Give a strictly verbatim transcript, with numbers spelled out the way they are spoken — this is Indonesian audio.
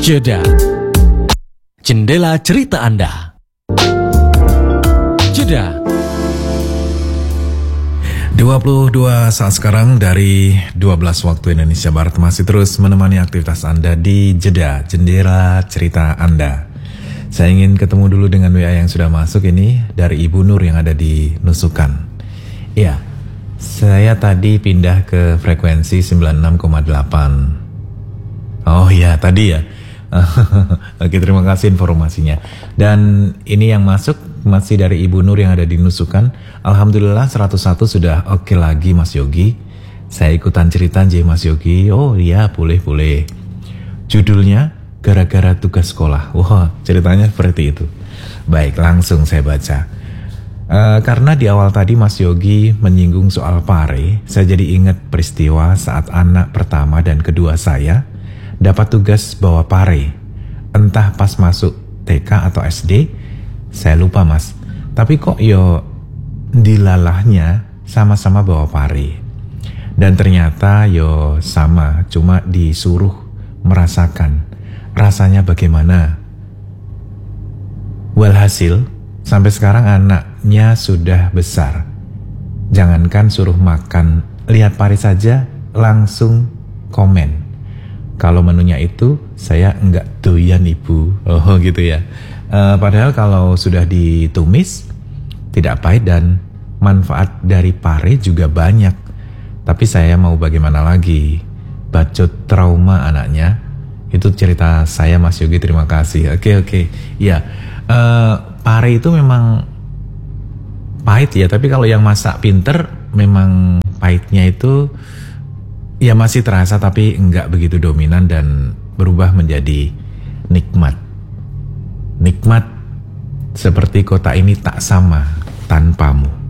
Jeda. Jendela cerita Anda. Jeda. dua puluh dua saat sekarang dari dua belas waktu Indonesia Barat masih terus menemani aktivitas Anda di Jeda, Jendela cerita Anda. Saya ingin ketemu dulu dengan W A yang sudah masuk ini dari Ibu Nur yang ada di Nusukan. Iya, saya tadi pindah ke frekuensi sembilan puluh enam koma delapan. Oh iya, tadi ya. Oke, terima kasih informasinya. Dan ini yang masuk masih dari Ibu Nur yang ada di Nusukan. Alhamdulillah seratus satu sudah oke lagi Mas Yogi. Saya ikutan cerita J Mas Yogi. Oh iya, boleh-boleh. Judulnya gara-gara tugas sekolah. Wah, ceritanya seperti itu. Baik, langsung saya baca. Uh, karena di awal tadi Mas Yogi menyinggung soal pare, saya jadi ingat peristiwa saat anak pertama dan kedua saya dapat tugas bawa pare. Entah pas masuk T K atau S D, saya lupa mas. Tapi kok yo dilalahnya sama-sama bawa pare. Dan ternyata yo sama, cuma disuruh merasakan rasanya bagaimana. Walhasil, sampai sekarang anaknya sudah besar. Jangankan suruh makan, lihat pare saja langsung komen. Kalau menunya itu saya enggak doyan ibu. Oh gitu ya. Uh, padahal kalau sudah ditumis tidak pahit dan manfaat dari pare juga banyak. Tapi saya mau bagaimana lagi? Bacot trauma anaknya. Itu cerita saya Mas Yogi, terima kasih. Oke oke. Ya, uh, pare itu memang pahit ya. Tapi kalau yang masak pinter memang pahitnya itu ya masih terasa tapi enggak begitu dominan dan berubah menjadi nikmat. Nikmat seperti kota ini tak sama tanpamu.